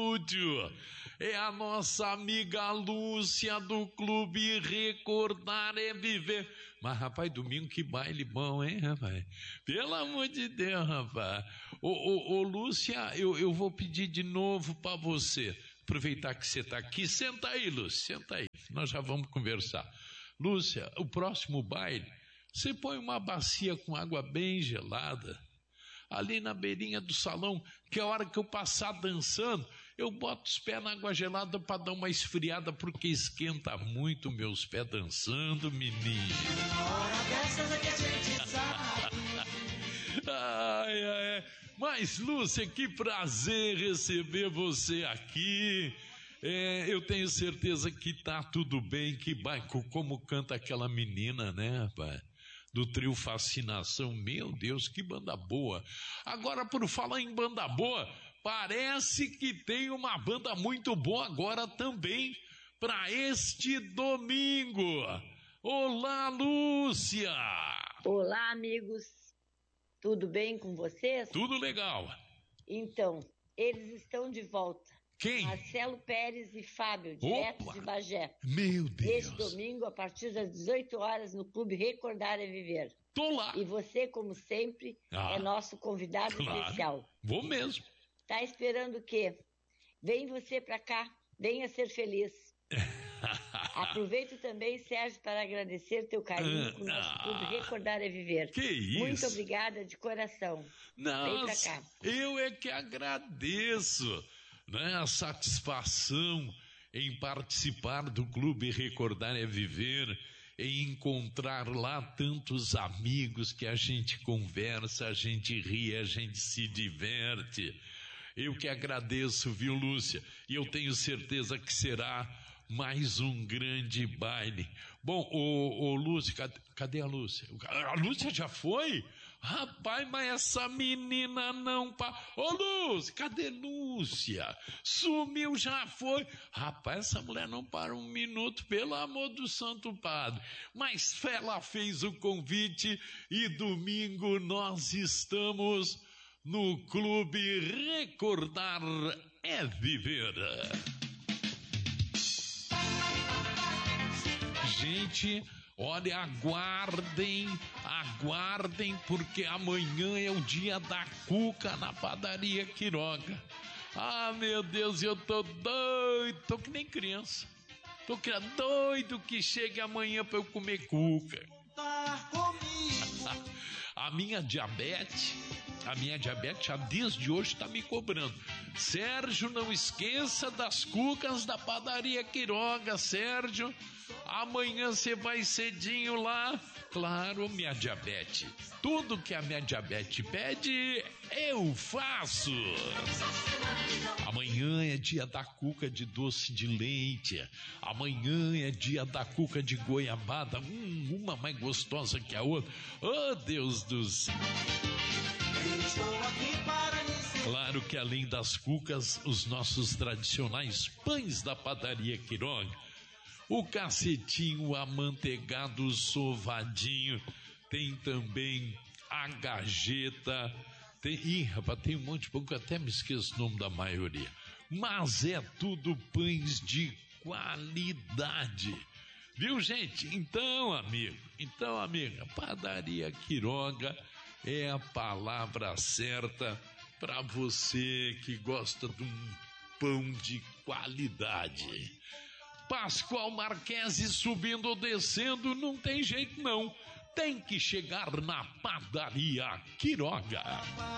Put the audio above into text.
estúdio. É a nossa amiga Lúcia do Clube Recordar é Viver. Mas, rapaz, domingo que baile bom, hein, rapaz? Pelo amor de Deus, rapaz. Ô, Lúcia, eu vou pedir de novo para você. Aproveitar que você está aqui. Senta aí, Lúcia, senta aí. Nós já vamos conversar. Lúcia, o próximo baile, você põe uma bacia com água bem gelada ali na beirinha do salão, que a hora que eu passar dançando, eu boto os pés na água gelada para dar uma esfriada, porque esquenta muito meus pés dançando, menino. Ai. Mas, Lúcia, que prazer receber você aqui. Eu tenho certeza que tá tudo bem, que como canta aquela menina, né, rapaz? Do trio Fascinação, meu Deus, que banda boa. Agora, por falar em banda boa, parece que tem uma banda muito boa agora também, para este domingo. Olá, Lúcia! Olá, amigos, tudo bem com vocês? Tudo legal. Então, eles estão de volta. Quem? Marcelo Pérez e Fábio, direto de Bagé. Meu Deus. Neste domingo, a partir das 18 horas, no Clube Recordar é Viver. Tô lá. E você, como sempre, é nosso convidado especial. Vou mesmo. Tá esperando o quê? Vem você pra cá, venha ser feliz. Aproveito também, Sérgio, para agradecer teu carinho com o nosso Clube Recordar é Viver. Que isso? Muito obrigada de coração. Vem pra cá. Eu é que agradeço, né, a satisfação em participar do Clube Recordar é Viver, em encontrar lá tantos amigos que a gente conversa, a gente ri, a gente se diverte. Eu que agradeço, viu, Lúcia? E eu tenho certeza que será mais um grande baile. Bom, ô Lúcia, cadê a Lúcia? A Lúcia já foi? Rapaz, mas essa menina não... Ô Lúcia, cadê Lúcia? Sumiu, já foi. Rapaz, essa mulher não para um minuto, pelo amor do Santo Padre. Mas ela fez o convite e domingo nós estamos no Clube Recordar é Viver. Gente, olha, aguardem, porque amanhã é o dia da cuca na padaria Quiroga. Ah, meu Deus, eu tô doido, tô que nem criança. Tô doido que chegue amanhã pra eu comer cuca. A minha diabetes já desde hoje está me cobrando. Sérgio, não esqueça das cucas da padaria Quiroga, Sérgio. Amanhã você vai cedinho lá. Claro, minha diabetes. Tudo que a minha diabetes pede, eu faço. Amanhã é dia da cuca de doce de leite. Amanhã é dia da cuca de goiabada. Uma mais gostosa que a outra. Oh, Deus do céu. Claro que além das cucas, os nossos tradicionais pães da padaria Quiroga, o cacetinho amanteigado sovadinho, tem também a gajeta, tem um monte de pão que eu até me esqueço o nome da maioria, mas é tudo pães de qualidade. Viu, gente? Então, amiga, padaria Quiroga é a palavra certa para você que gosta de um pão de qualidade. Pascoal Marquesi subindo ou descendo, não tem jeito não. Tem que chegar na padaria Quiroga.